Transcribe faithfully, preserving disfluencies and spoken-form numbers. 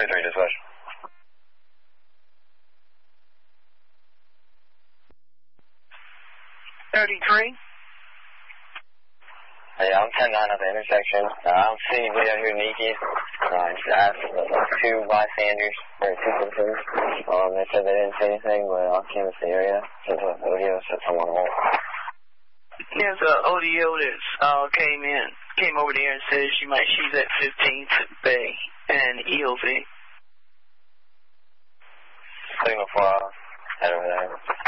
thirty-three dispatch. thirty-three? Yeah, I'm ten nine at the intersection. Uh, I don't see anybody out here naked. Uh, I just asked uh, two bystanders, or two citizens. Um, they said they didn't see anything, but I'll canvass the area. Sent to O D O, said someone won't. There's a O D O that uh, came in, came over there and says you might, she's at fifteenth Bay and E O V. Signal four, head over there.